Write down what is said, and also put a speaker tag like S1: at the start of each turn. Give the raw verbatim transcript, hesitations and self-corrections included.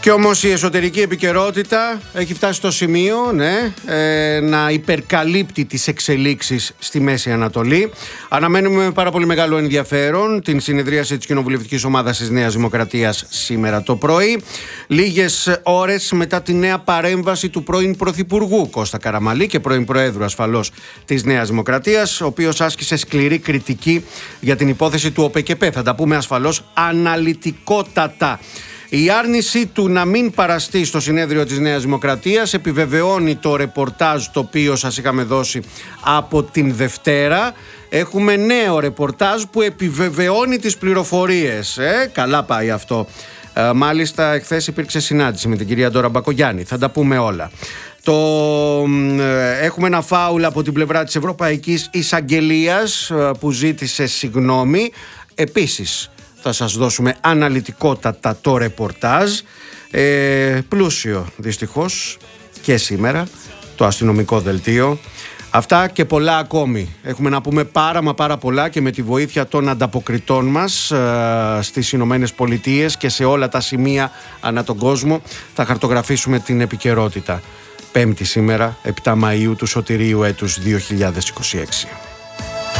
S1: Κι όμως η εσωτερική επικαιρότητα έχει φτάσει στο σημείο ναι, ε, να υπερκαλύπτει τις εξελίξεις στη Μέση Ανατολή. Αναμένουμε με πάρα πολύ μεγάλο ενδιαφέρον την συνεδρίαση της Κοινοβουλευτικής Ομάδας της Νέας Δημοκρατίας σήμερα το πρωί. Λίγες ώρες μετά τη νέα παρέμβαση του πρώην Πρωθυπουργού Κώστα Καραμανλή και πρώην Προέδρου ασφαλώς της Νέας Δημοκρατίας, ο οποίος άσκησε σκληρή κριτική για την υπόθεση του ΟΠΕΚΕΠΕ. Θα τα πούμε ασφαλώς αναλυτικότατα. Η άρνηση του να μην παραστεί στο συνέδριο της Νέας Δημοκρατίας επιβεβαιώνει το ρεπορτάζ το οποίο σας είχαμε δώσει από την Δευτέρα. Έχουμε νέο ρεπορτάζ που επιβεβαιώνει τις πληροφορίες. Ε, καλά πάει αυτό. Ε, μάλιστα, εχθές υπήρξε συνάντηση με την κυρία Ντόρα Μπακογιάννη. Θα τα πούμε όλα. Το, ε, έχουμε ένα φάουλ από την πλευρά της Ευρωπαϊκής Εισαγγελίας ε, που ζήτησε συγγνώμη. Επίσης, θα σας δώσουμε αναλυτικότατα το ρεπορτάζ. Ε, πλούσιο δυστυχώς και σήμερα το αστυνομικό δελτίο. Αυτά και πολλά ακόμη. Έχουμε να πούμε πάρα μα πάρα πολλά και με τη βοήθεια των ανταποκριτών μας ε, στις Ηνωμένες Πολιτείες και σε όλα τα σημεία ανά τον κόσμο θα χαρτογραφήσουμε την επικαιρότητα. Πέμπτη σήμερα, επτά Μαΐου του σωτηρίου έτους δύο χιλιάδες είκοσι έξι.